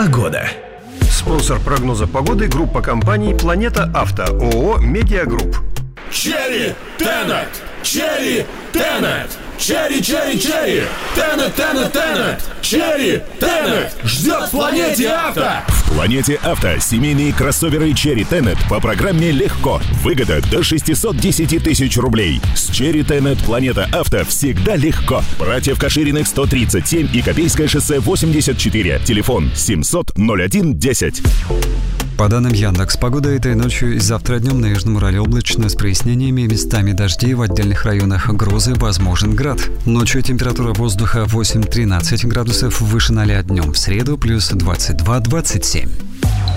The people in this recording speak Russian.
Погода. Спонсор прогноза погоды — группа компаний «Планета Авто», ООО «Медиагрупп». Черри Тенет! Черри Тенет! Черри, черри, черри! Тенет, Тенет, Тенет! Черри Тенет! Ждет в Планете Авто! В Планете Авто семейные кроссоверы Черри Тенет по программе «Легко». Выгода до 610 тысяч рублей. С Черри Тенет Планета Авто всегда легко. Братьев Кашириных 137 и Копейское шоссе 84. Телефон 700 01 10. По данным Яндекс.Погода, этой ночью и завтра днем на Южном Урале облачно с прояснениями, местами дожди, в отдельных районах грозы, возможен град. Ночью температура воздуха 8-13 градусов, выше 0 днем. В среду плюс 22-27.